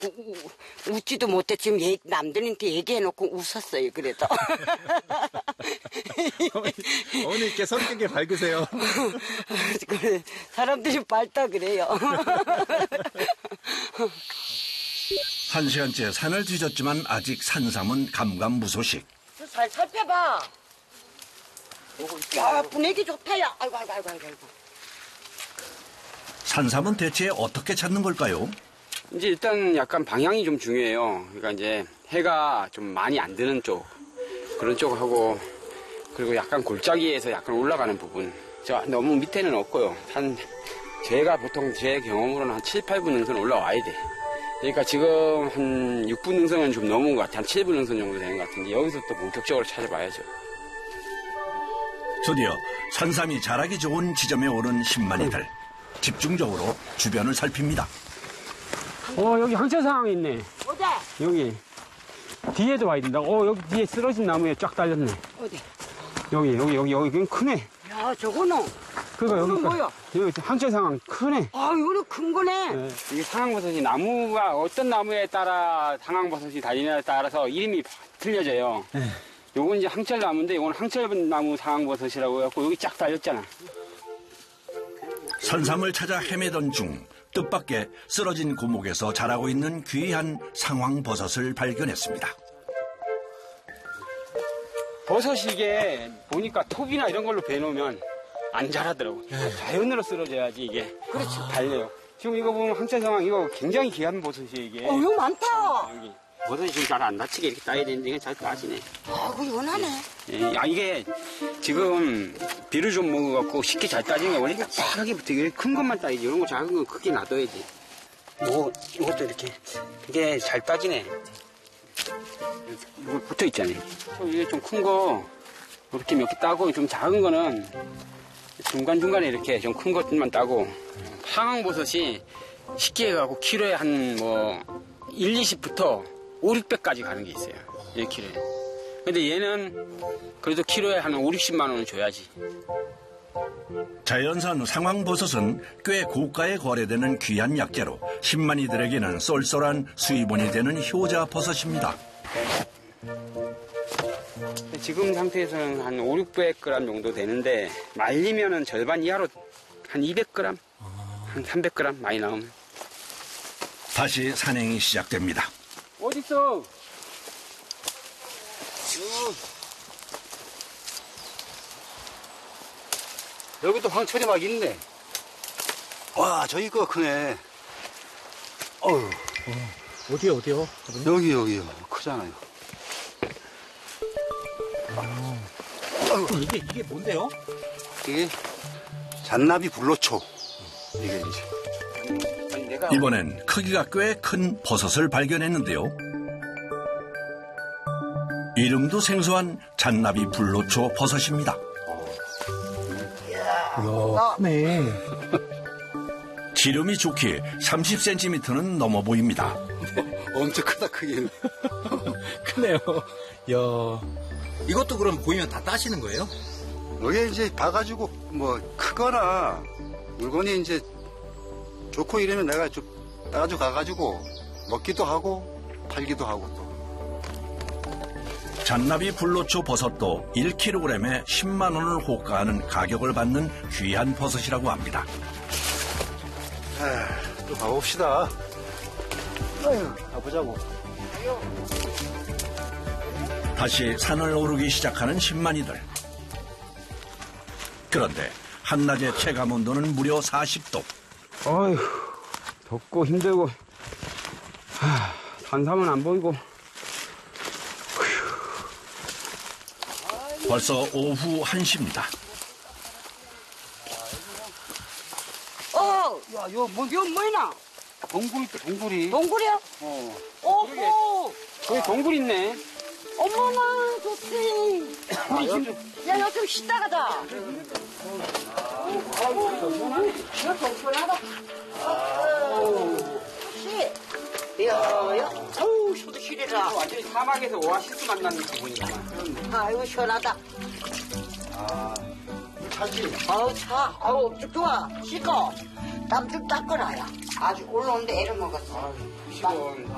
웃지도 못해. 지금 남들한테 얘기해놓고 웃었어요. 그래도. 어머니 이렇게 성격이 밝으세요. 그래, 사람들이 밝다 그래요. 1시간째 산을 뒤졌지만 아직 산삼은 감감무소식. 잘 살펴봐. 야, 분위기 좋다, 야. 아이고. 산삼은 대체 어떻게 찾는 걸까요? 이제 일단 약간 방향이 좀 중요해요. 그러니까 이제 해가 좀 많이 안 드는 쪽, 그런 쪽하고, 그리고 약간 골짜기에서 약간 올라가는 부분. 너무 밑에는 없고요. 제가 보통 제 경험으로는 한 7, 8분 능선 올라와야 돼. 그러니까 지금 한 6분 능선은 좀 넘은 것 같아요. 한 7분 능선 정도 되는 것 같은데 여기서 또 본격적으로 찾아봐야죠. 드디어 산삼이 자라기 좋은 지점에 오른 신만이들. 집중적으로 주변을 살핍니다. 여기 항체 상황이 있네. 어디? 여기. 뒤에도 와야 된다. 여기 뒤에 쓰러진 나무에 쫙 달렸네. 어디? 여기 그냥 크네. 야, 저거는. 그러니까 여기 뭐야? 여기 항체 상황 크네. 아, 이거 큰 거네. 네. 이게 상황버섯이 나무가 어떤 나무에 따라 상황버섯이 달리냐에 따라서 이름이 틀려져요. 네. 요건 이제 항철나무인데 요건 항철나무 상황버섯이라고 해갖고 여기 쫙 달렸잖아. 산삼을 찾아 헤매던 중 뜻밖의 쓰러진 고목에서 자라고 있는 귀한 상황버섯을 발견했습니다. 버섯이 이게 보니까 톱이나 이런 걸로 베놓으면 안 자라더라고. 자연으로 쓰러져야지 이게. 그렇지. 달려요. 지금 이거 보면 항체 상황 이거 굉장히 귀한 버섯이에요 이게. 이거 많다. 여기. 버섯이 지금 잘 안 다치게 이렇게 따야 되는데 이게 잘 따지네. 그거 원하네. 예, 이게 지금 비를 좀 먹어갖고 쉽게 잘 따지는 게 원래 쫙하게 되게 큰 것만 따야지. 이런 거 작은 거 크게 놔둬야지. 이것도 이렇게 되게 잘 따지네. 이거 붙어 있잖아요. 이게 좀 큰 거 이렇게 몇 개 따고 좀 작은 거는 중간중간에 이렇게 좀 큰 것만 따고 상황버섯이 쉽게 해가고 키로에 한 1, 20부터 5, 600까지 가는 게 있어요. 1kg에. 근데 얘는 그래도 키로에 한 5, 60만 원은 줘야지. 자연산 상황버섯은 꽤 고가에 거래되는 귀한 약재로 신만이들에게는 쏠쏠한 수입원이 되는 효자버섯입니다. 지금 상태에서는 한 5, 600g 정도 되는데 말리면은 절반 이하로 한 200g, 한 300g 많이 나오면. 다시 산행이 시작됩니다. 어딨어? 여기도 황철이 막 있네. 와, 저기 거 크네. 어디요? 여기요. 크잖아요. 이게 뭔데요? 이게 잔나비 불로초. 이게 이제. 이번엔 크기가 꽤 큰 버섯을 발견했는데요. 이름도 생소한 잔나비 불로초 버섯입니다. 네. 기름이 좋기에 30cm는 넘어 보입니다. 엄청 크다, 크기는. 크네요. 이것도 그럼 보이면 다 따시는 거예요? 여기 이제 봐가지고, 크거나, 물건이 이제 좋고 이러면 내가 좀 따가지고 가가지고, 먹기도 하고, 팔기도 하고 또. 잔나비 불로초 버섯도 1kg에 10만 원을 호가하는 가격을 받는 귀한 버섯이라고 합니다. 또 가봅시다. 가보자고. 다시 산을 오르기 시작하는 신만이들. 그런데 한낮의 체감온도는 무려 40도. 어휴, 덥고 힘들고, 산삼은 안 보이고. 벌써 오후 1시입니다. 야, 이거 뭐이나? 동굴 있다, 동굴이. 동굴이야? 오호. 거기 동굴 있네. 어머나, 좋지. 야, 요즘 쉬다 가자. 어우, 쉬도 쉬리라. 완전히 사막에서 오아시스 만나는 기분이야. 아이고, 시원하다. 차지. 아우, 차. 아우, 쭉 좋아. 씻고. 땀 좀 닦거라, 야. 아주 올라오는데 애를 먹었어. 시원.